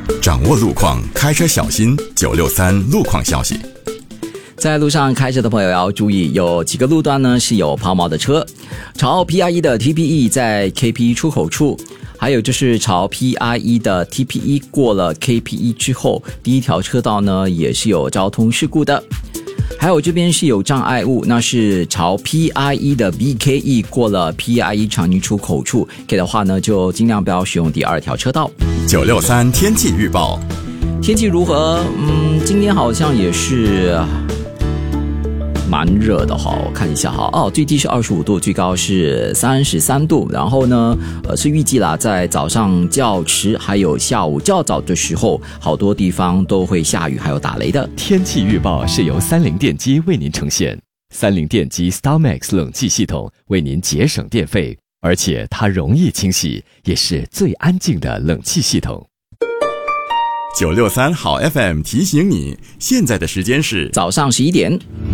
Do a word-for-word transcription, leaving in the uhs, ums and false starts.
掌握路况，开车小心。九六三路况消息。 在路上开车的朋友要注意，有几个路段呢是有抛锚的车，朝 P R 一 的 T P E 在 K P E 出口处，还有就是朝 P R 一 的 T P E 过了 K P E 之后，第一条车道呢也是有交通事故的。还有这边是有障碍物，那是朝 P R 一 的 B K E 过了 P R 一 长宁出口处，可以的话呢就尽量不要使用第二条车道。 九六三天气预报。 天气如何？嗯，今天好像也是蛮热的哈，我看一下哈，哦，最低是二十五度，最高是三十三度。然后呢，呃，是预计啦，在早上较迟，还有下午较早的时候，好多地方都会下雨，还有打雷的。 天气预报是由三菱电机为您呈现，三菱电机 StarMax 冷气系统为您节省电费，而且它容易清洗，也是最安静的冷气系统。 九六三好 F M 提醒你，现在的时间是早上十一点。